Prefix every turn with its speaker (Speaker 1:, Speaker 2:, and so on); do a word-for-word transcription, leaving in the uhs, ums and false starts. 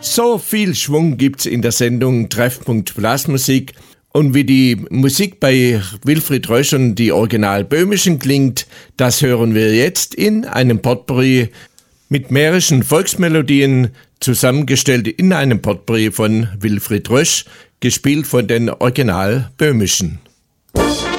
Speaker 1: So viel Schwung gibt's in der Sendung Treffpunkt Blasmusik. Und wie die Musik bei Wilfried Rösch und die Original Böhmischen klingt, das hören wir jetzt in einem Potpourri mit mährischen Volksmelodien, zusammengestellt in einem Potpourri von Wilfried Rösch, gespielt von den Original Böhmischen.